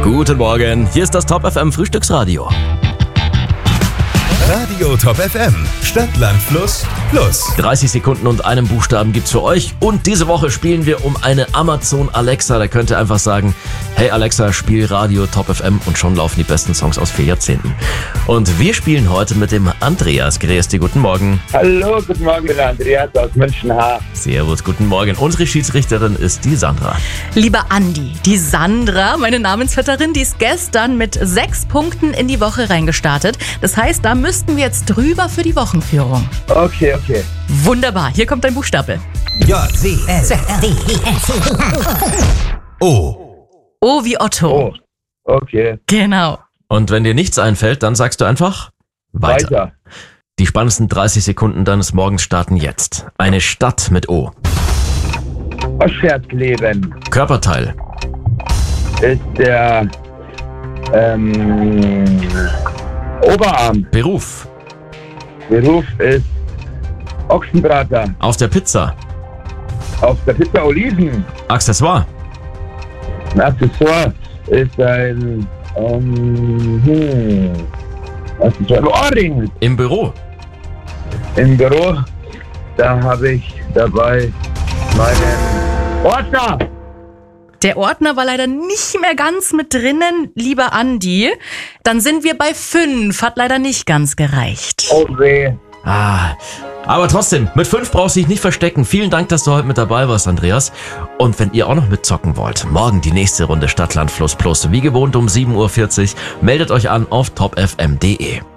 Guten Morgen, hier ist das Top FM Frühstücksradio. Radio Top FM, Stadt, Land, Fluss, Plus. 30 Sekunden und einen Buchstaben gibt's für euch. Und diese Woche spielen wir um eine Amazon Alexa. Da könnt ihr einfach sagen, hey Alexa, spiel Radio Top FM und schon laufen die besten Songs aus 4 Jahrzehnten. Und wir spielen heute mit dem Andreas. Grüß dich, guten Morgen. Hallo, guten Morgen, der Andreas aus München-Haar. Servus, guten Morgen. Unsere Schiedsrichterin ist die Sandra. Lieber Andi, die Sandra, meine Namensvetterin, die ist gestern mit 6 Punkten in die Woche reingestartet. Das heißt, da müssten wir jetzt drüber für die Wochenführung. Okay. Wunderbar, hier kommt dein Buchstabe. J-C-S-D-E-S. O. O wie Otto. Oh, okay. Genau. Und wenn dir nichts einfällt, dann sagst du einfach weiter. Die spannendsten 30 Sekunden deines Morgens starten jetzt. Eine Stadt mit O. Oschersleben Körperteil. ist der Oberarm. Beruf. Beruf ist Ochsenbrater. Auf der Pizza. Auf der Pizza Oliven. Accessoire. Ein Accessoire ist ein Ohrring. Im Büro. Im Büro, da habe ich dabei meinen Ordner. Der Ordner war leider nicht mehr ganz mit drinnen, lieber Andi. Dann sind wir bei 5, hat leider nicht ganz gereicht. Oh weh. Aber trotzdem, mit 5 brauchst du dich nicht verstecken. Vielen Dank, dass du heute mit dabei warst, Andreas. Und wenn ihr auch noch mitzocken wollt, morgen die nächste Runde Stadt, Land, Fluss Plus. Wie gewohnt um 7.40 Uhr. Meldet euch an auf topfm.de.